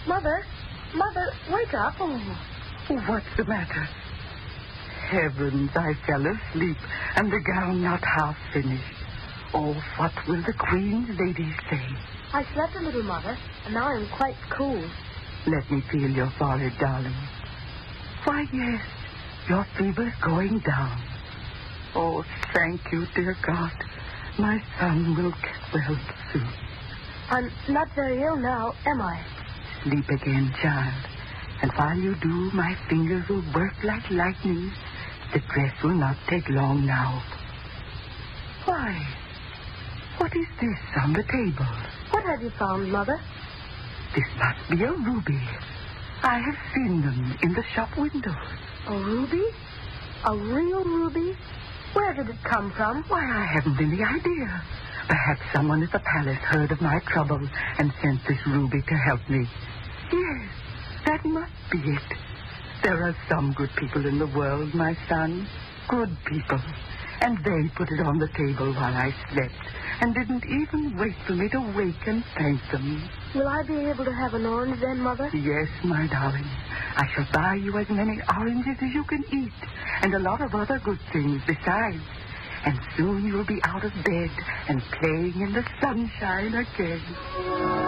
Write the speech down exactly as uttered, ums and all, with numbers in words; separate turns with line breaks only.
Mother, Mother, wake up.
Oh, what's the matter? Heavens, I fell asleep, and the gown not half finished. Oh, what will the Queen's ladies say?
I slept a little, Mother, and now I'm quite cool.
Let me feel your forehead, darling. Why, yes, your fever's going down. Oh, thank you, dear God. My son will get well soon.
I'm not very ill now, am I?
Sleep again, child. And while you do, my fingers will work like lightning. The dress will not take long now. Why? What is this on the table?
What have you found, Mother?
This must be a ruby. I have seen them in the shop windows.
A ruby? A real ruby? Where did it come from?
Why, I haven't any idea. Perhaps someone at the palace heard of my trouble and sent this ruby to help me. Yes, that must be it. There are some good people in the world, my son. Good people. And they put it on the table while I slept and didn't even wait for me to wake and thank them.
Will I be able to have an orange then, Mother?
Yes, my darling. I shall buy you as many oranges as you can eat and a lot of other good things besides. And soon you'll be out of bed and playing in the sunshine again.